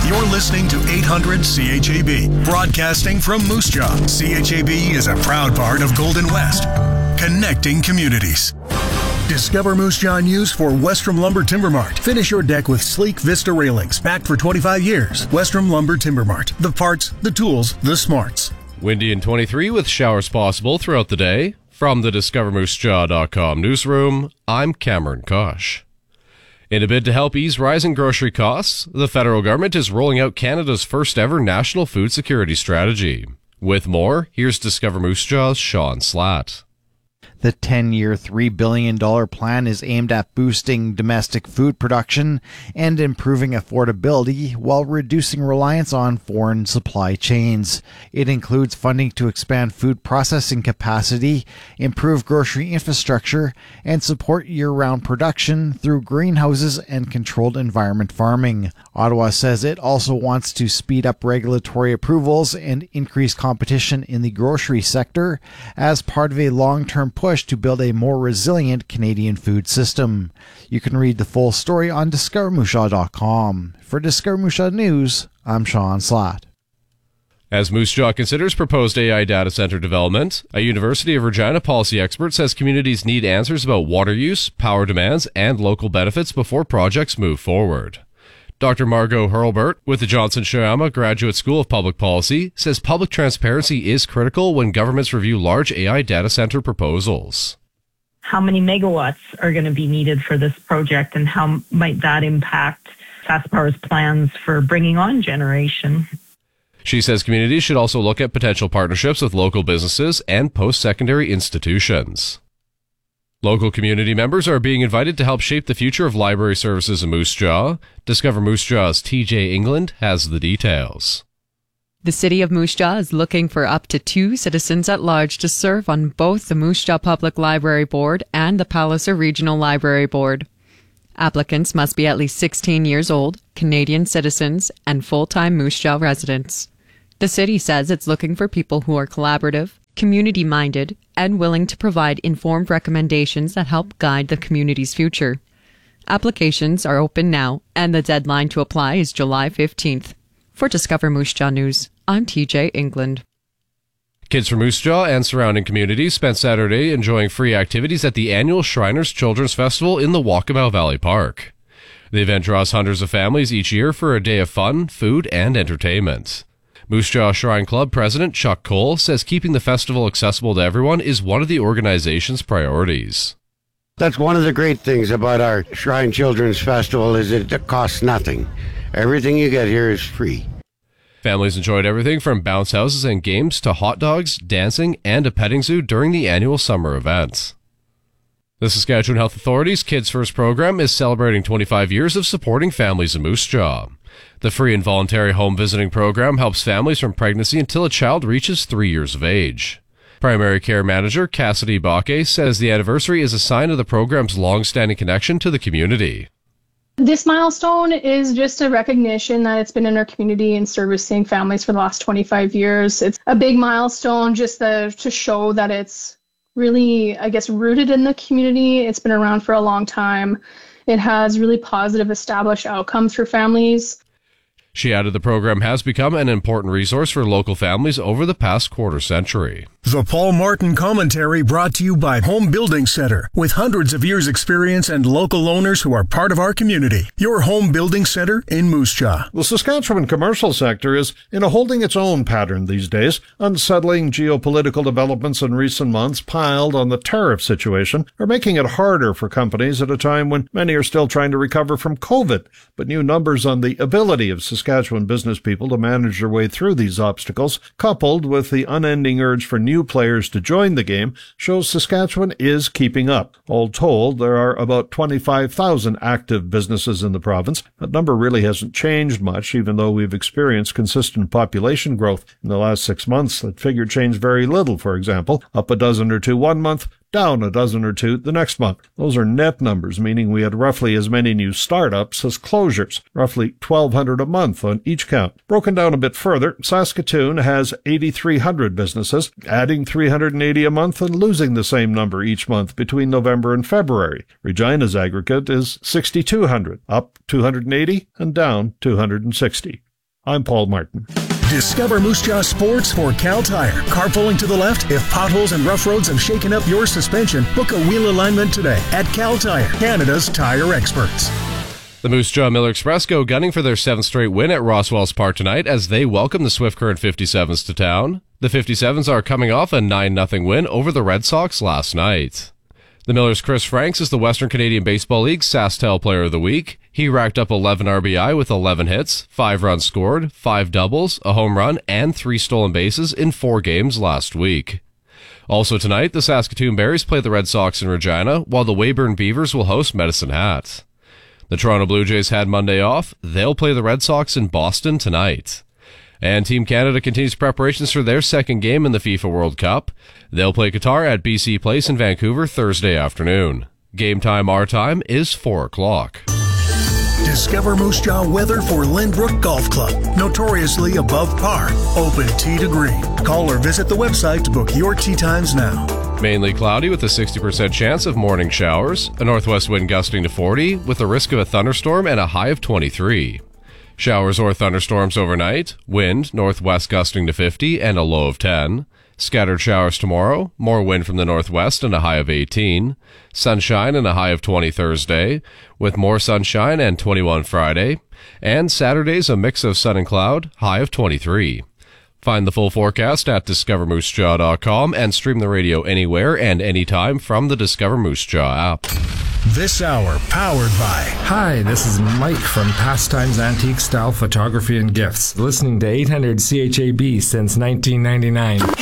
You're listening to 800 CHAB, broadcasting from Moose Jaw. CHAB is a proud part of Golden West, connecting communities. Discover Moose Jaw news for Westrom Lumber Timber Mart. Finish your deck with sleek Vista railings, backed for 25 years. Westrom Lumber Timber Mart. The parts, the tools, the smarts. Windy and 23 with showers possible throughout the day. From the DiscoverMooseJaw.com newsroom, I'm Cameron Kosh. In a bid to help ease rising grocery costs, the federal government is rolling out Canada's first ever national food security strategy. With more, here's Discover Moose Jaw's Sean Slatt. The 10-year, $3 billion plan is aimed at boosting domestic food production and improving affordability while reducing reliance on foreign supply chains. It includes funding to expand food processing capacity, improve grocery infrastructure, and support year-round production through greenhouses and controlled environment farming. Ottawa says it also wants to speed up regulatory approvals and increase competition in the grocery sector as part of a long-term push to build a more resilient Canadian food system. You can read the full story on DiscoverMooseJaw.com. For Discover Moose Jaw News, I'm Sean Slatt. As Moose Jaw considers proposed AI data center development, a University of Regina policy expert says communities need answers about water use, power demands, and local benefits before projects move forward. Dr. Margot Hurlbert with the Johnson Shoyama Graduate School of Public Policy says public transparency is critical when governments review large AI data center proposals. How many megawatts are going to be needed for this project, and how might that impact SaskPower's plans for bringing on generation? She says communities should also look at potential partnerships with local businesses and post-secondary institutions. Local community members are being invited to help shape the future of library services in Moose Jaw. Discover Moose Jaw's TJ England has the details. The City of Moose Jaw is looking for up to 2 citizens at large to serve on both the Moose Jaw Public Library Board and the Palliser Regional Library Board. Applicants must be at least 16 years old, Canadian citizens, and full-time Moose Jaw residents. The city says it's looking for people who are collaborative, community-minded, and willing to provide informed recommendations that help guide the community's future. Applications are open now, and the deadline to apply is July 15th. For Discover Moose Jaw News, I'm TJ England. Kids from Moose Jaw and surrounding communities spent Saturday enjoying free activities at the annual Shriners Children's Festival in the Walkabout Valley Park. The event draws hundreds of families each year for a day of fun, food, and entertainment. Moose Jaw Shrine Club President Chuck Cole says keeping the festival accessible to everyone is one of the organization's priorities. That's one of the great things about our Shrine Children's Festival is it costs nothing. Everything you get here is free. Families enjoyed everything from bounce houses and games to hot dogs, dancing, and a petting zoo during the annual summer events. The Saskatchewan Health Authority's Kids First program is celebrating 25 years of supporting families in Moose Jaw. The free and voluntary home visiting program helps families from pregnancy until a child reaches 3 years of age. Primary care manager Cassidy Baque says the anniversary is a sign of the program's long-standing connection to the community. This milestone is just a recognition that it's been in our community and servicing families for the last 25 years. It's a big milestone just to show that it's really, rooted in the community. It's been around for a long time. It has really positive established outcomes for families. She added the program has become an important resource for local families over the past quarter century. The Paul Martin Commentary brought to you by Home Building Center. With hundreds of years experience and local owners who are part of our community. Your Home Building Center in Moose Jaw. The Saskatchewan commercial sector is in a holding its own pattern these days. Unsettling geopolitical developments in recent months piled on the tariff situation are making it harder for companies at a time when many are still trying to recover from COVID. But new numbers on the ability of Saskatchewan business people to manage their way through these obstacles, coupled with the unending urge for new players to join the game, shows Saskatchewan is keeping up. All told, there are about 25,000 active businesses in the province. That number really hasn't changed much, even though we've experienced consistent population growth in the last 6 months. That figure changed very little, for example, up a dozen or two one month, down a dozen or two the next month. Those are net numbers, meaning we had roughly as many new startups as closures, roughly 1,200 a month on each count. Broken down a bit further, Saskatoon has 8,300 businesses, adding 380 a month and losing the same number each month between November and February. Regina's aggregate is 6,200, up 280 and down 260. I'm Paul Martin. Discover Moose Jaw Sports for Cal Tire. Carpooling to the left? If potholes and rough roads have shaken up your suspension, book a wheel alignment today at Cal Tire, Canada's tire experts. The Moose Jaw Miller Express go gunning for their 7th straight win at Roswells Park tonight as they welcome the Swift Current 57s to town. The 57s are coming off a 9-0 win over the Red Sox last night. The Millers' Chris Franks is the Western Canadian Baseball League SaskTel Player of the Week. He racked up 11 RBI with 11 hits, 5 runs scored, 5 doubles, a home run, and 3 stolen bases in 4 games last week. Also tonight, the Saskatoon Berries play the Red Sox in Regina, while the Weyburn Beavers will host Medicine Hat. The Toronto Blue Jays had Monday off. They'll play the Red Sox in Boston tonight. And Team Canada continues preparations for their second game in the FIFA World Cup. They'll play Qatar at BC Place in Vancouver Thursday afternoon. Game time, our time, is 4 o'clock. Discover Moose Jaw weather for Lynbrook Golf Club. Notoriously above par. Open tee to green. Call or visit the website to book your tee times now. Mainly cloudy with a 60% chance of morning showers. A northwest wind gusting to 40 with a risk of a thunderstorm and a high of 23. Showers or thunderstorms overnight. Wind northwest gusting to 50 and a low of 10. Scattered showers tomorrow. More wind from the northwest and a high of 18. Sunshine and a high of 20 Thursday, with more sunshine and 21 Friday. And Saturday's a mix of sun and cloud, high of 23. Find the full forecast at discovermoosejaw.com and stream the radio anywhere and anytime from the Discover Moose Jaw app. This hour powered by... Hi, this is Mike from Pastimes Antique Style Photography and Gifts, listening to 800 CHAB since 1999.